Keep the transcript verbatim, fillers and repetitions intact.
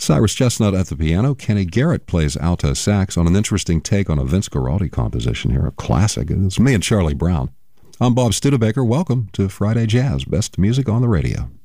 Cyrus Chestnut at the piano. Kenny Garrett plays alto sax on an interesting take on a Vince Guaraldi composition here, a classic. It's me and Charlie Brown. I'm Bob Studebaker. Welcome to Friday Jazz, best music on the radio.